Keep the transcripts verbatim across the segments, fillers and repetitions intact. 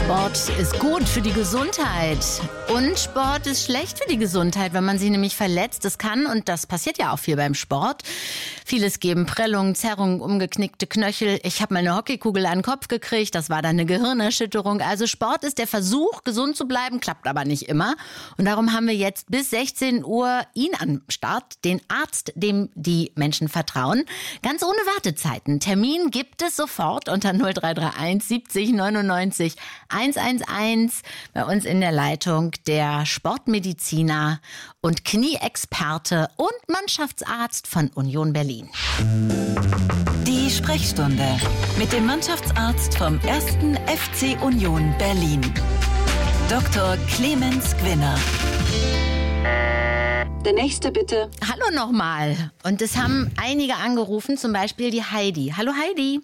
Sport ist gut für die Gesundheit und Sport ist schlecht für die Gesundheit, wenn man sich nämlich verletzt. Das kann, und das passiert ja auch viel beim Sport, vieles geben: Prellungen, Zerrungen, umgeknickte Knöchel. Ich habe mal eine Hockeykugel an den Kopf gekriegt, das war dann eine Gehirnerschütterung. Also Sport ist der Versuch, gesund zu bleiben, klappt aber nicht immer. Und darum haben wir jetzt bis sechzehn Uhr ihn am Start, den Arzt, dem die Menschen vertrauen. Ganz ohne Wartezeiten. Termin gibt es sofort unter null drei drei eins siebzig neunundneunzig hundertelf. Bei uns in der Leitung der Sportmediziner und Knieexperte und Mannschaftsarzt von Union Berlin. Die Sprechstunde mit dem Mannschaftsarzt vom ersten F C Union Berlin, Doktor Clemens Gwinner. Der nächste bitte. Hallo nochmal. Und es haben einige angerufen, zum Beispiel die Heidi. Hallo Heidi.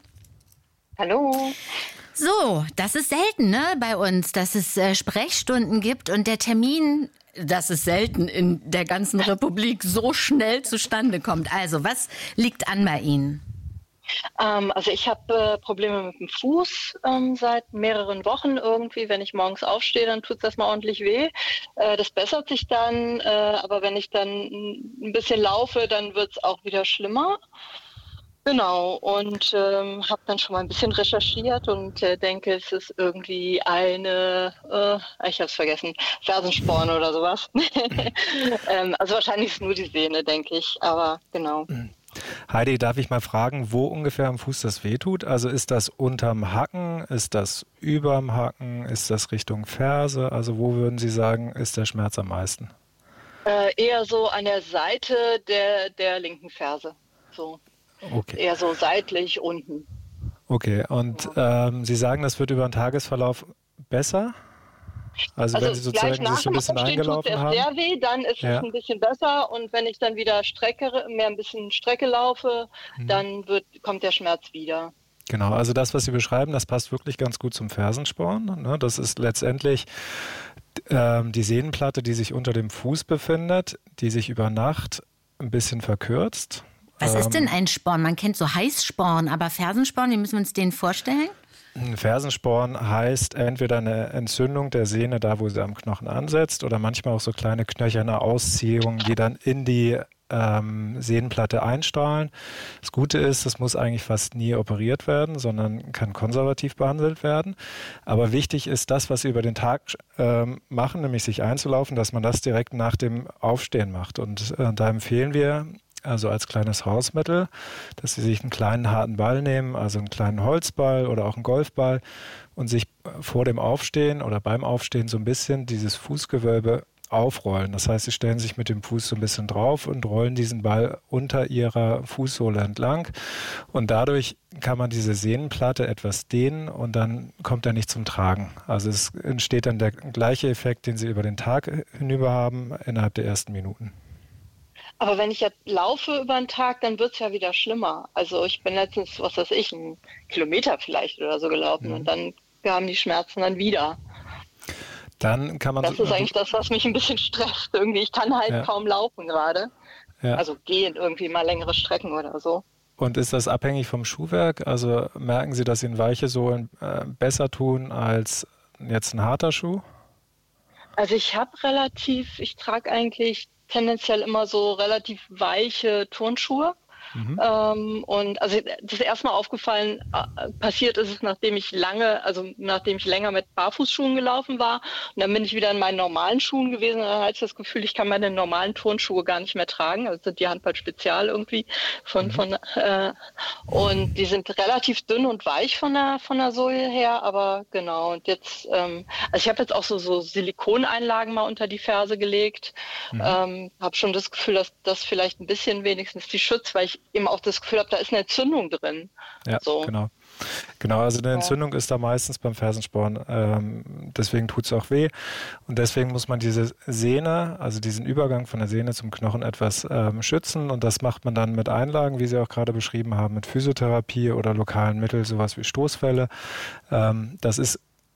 Hallo. So, das ist selten, ne, bei uns, dass es äh, Sprechstunden gibt und der Termin, das ist selten in der ganzen Republik, so schnell zustande kommt. Also, was liegt an bei Ihnen? Ähm, also ich habe äh, Probleme mit dem Fuß ähm, seit mehreren Wochen irgendwie. Wenn ich morgens aufstehe, dann tut es erstmal ordentlich weh. Äh, das bessert sich dann, äh, aber wenn ich dann ein bisschen laufe, dann wird es auch wieder schlimmer. Genau, und ähm, habe dann schon mal ein bisschen recherchiert und äh, denke, es ist irgendwie eine, äh, ich habe es vergessen, Fersensporn oder sowas. ähm, also wahrscheinlich ist es nur die Sehne, denke ich, aber genau. Heidi, darf ich mal fragen, wo ungefähr am Fuß das wehtut? Also ist das unterm Hacken, ist das überm Hacken, ist das Richtung Ferse? Also wo würden Sie sagen, ist der Schmerz am meisten? Äh, eher so an der Seite der, der linken Ferse, so. Okay. Eher so seitlich unten. Okay, und ja. ähm, Sie sagen, das wird über den Tagesverlauf besser? Also, also wenn Sie sozusagen sich so ein bisschen eingelaufen haben? Sehr weh, dann ist ja. es ein bisschen besser, und wenn ich dann wieder Strecke, mehr ein bisschen Strecke laufe, hm. dann wird, kommt der Schmerz wieder. Genau, also das, was Sie beschreiben, das passt wirklich ganz gut zum Fersensporn. Ne? Das ist letztendlich ähm, die Sehnenplatte, die sich unter dem Fuß befindet, die sich über Nacht ein bisschen verkürzt. Was ist denn ein Sporn? Man kennt so Heißsporn, aber Fersensporn, wie müssen wir uns den vorstellen? Ein Fersensporn heißt entweder eine Entzündung der Sehne, da wo sie am Knochen ansetzt, oder manchmal auch so kleine knöcherne Ausziehungen, die dann in die ähm, Sehnenplatte einstrahlen. Das Gute ist, es muss eigentlich fast nie operiert werden, sondern kann konservativ behandelt werden. Aber wichtig ist das, was Sie über den Tag ähm, machen, nämlich sich einzulaufen, dass man das direkt nach dem Aufstehen macht. Und äh, da empfehlen wir, also als kleines Hausmittel, dass Sie sich einen kleinen harten Ball nehmen, also einen kleinen Holzball oder auch einen Golfball, und sich vor dem Aufstehen oder beim Aufstehen so ein bisschen dieses Fußgewölbe aufrollen. Das heißt, Sie stellen sich mit dem Fuß so ein bisschen drauf und rollen diesen Ball unter Ihrer Fußsohle entlang, und dadurch kann man diese Sehnenplatte etwas dehnen und dann kommt er nicht zum Tragen. Also es entsteht dann der gleiche Effekt, den Sie über den Tag hinüber haben, innerhalb der ersten Minuten. Aber wenn ich jetzt laufe über den Tag, dann wird es ja wieder schlimmer. Also ich bin letztens, was weiß ich, einen Kilometer vielleicht oder so gelaufen, mhm. und dann kamen die Schmerzen dann wieder. Dann kann man das so, ist eigentlich das, was mich ein bisschen stresst irgendwie. Ich kann halt ja. kaum laufen gerade. Ja. Also gehen irgendwie mal längere Strecken oder so. Und ist das abhängig vom Schuhwerk? Also merken Sie, dass Ihnen weiche Sohlen äh, besser tun als jetzt ein harter Schuh? Also ich habe relativ, ich trage eigentlich tendenziell immer so relativ weiche Turnschuhe. Mhm. Ähm, und also das ist erstmal aufgefallen, äh, passiert ist es, nachdem ich lange, also nachdem ich länger mit Barfußschuhen gelaufen war, und dann bin ich wieder in meinen normalen Schuhen gewesen, und dann hatte ich das Gefühl, ich kann meine normalen Turnschuhe gar nicht mehr tragen, also die Handball Spezial irgendwie von, mhm. von äh, und die sind relativ dünn und weich von der von der Sohle her, aber genau, und jetzt, ähm, also ich habe jetzt auch so, so Silikoneinlagen mal unter die Ferse gelegt, mhm. ähm, habe schon das Gefühl, dass das vielleicht ein bisschen wenigstens die schützt, weil ich eben auch das Gefühl habe, da ist eine Entzündung drin. Ja, so. genau. Genau, also eine Entzündung ja. ist da meistens beim Fersensporn. Ähm, deswegen tut es auch weh. Und deswegen muss man diese Sehne, also diesen Übergang von der Sehne zum Knochen etwas ähm, schützen. Und das macht man dann mit Einlagen, wie Sie auch gerade beschrieben haben, mit Physiotherapie oder lokalen Mitteln, sowas wie Stoßfälle. Ähm, das ist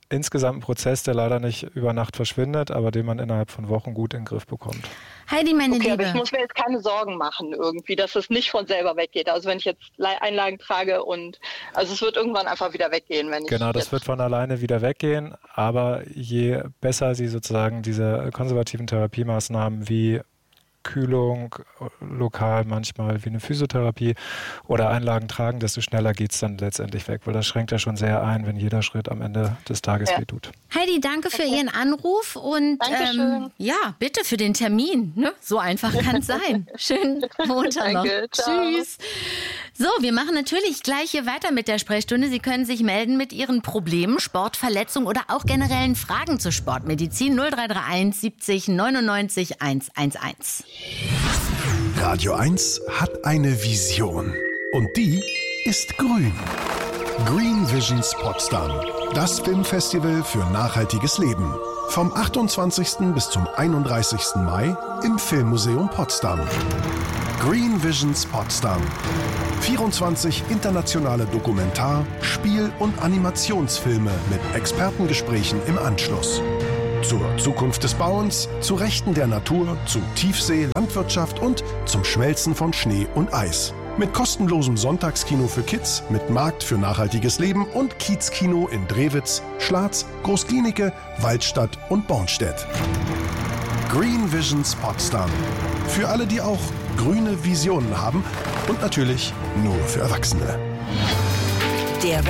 insgesamt ein Prozess, der leider nicht über Nacht verschwindet, aber den man innerhalb von Wochen gut in den Griff bekommt. Heidi, meine okay, Liebe. Aber ich muss mir jetzt keine Sorgen machen irgendwie, dass es nicht von selber weggeht. Also wenn ich jetzt Einlagen trage und also es wird irgendwann einfach wieder weggehen, wenn ich Genau, das jetzt wird von alleine wieder weggehen, aber je besser Sie sozusagen diese konservativen Therapiemaßnahmen wie Kühlung, lokal manchmal wie eine Physiotherapie oder Einlagen tragen, desto schneller geht es dann letztendlich weg, weil das schränkt ja schon sehr ein, wenn jeder Schritt am Ende des Tages Ja. wehtut. Heidi, danke für Ihren Anruf und Dankeschön. ähm, ja, bitte für den Termin. Ne? So einfach kann es sein. Schönen Montag noch. Danke, ciao. Tschüss. So, wir machen natürlich gleich hier weiter mit der Sprechstunde. Sie können sich melden mit Ihren Problemen, Sportverletzungen oder auch generellen Fragen zur Sportmedizin. null drei drei eins siebzig neunundneunzig hundertelf. Radio eins hat eine Vision. Und die ist grün. Green Visions Potsdam. Das Filmfestival für nachhaltiges Leben. Vom achtundzwanzigsten bis zum einunddreißigsten Mai im Filmmuseum Potsdam. Green Visions Potsdam. vierundzwanzig internationale Dokumentar-, Spiel- und Animationsfilme mit Expertengesprächen im Anschluss. Zur Zukunft des Bauens, zu Rechten der Natur, zu Tiefsee, Landwirtschaft und zum Schmelzen von Schnee und Eis. Mit kostenlosem Sonntagskino für Kids, mit Markt für nachhaltiges Leben und Kiezkino in Drewitz, Schlatz, Großklinike, Waldstadt und Bornstedt. Green Visions Potsdam. Für alle, die auch grüne Visionen haben und natürlich nur für Erwachsene. Der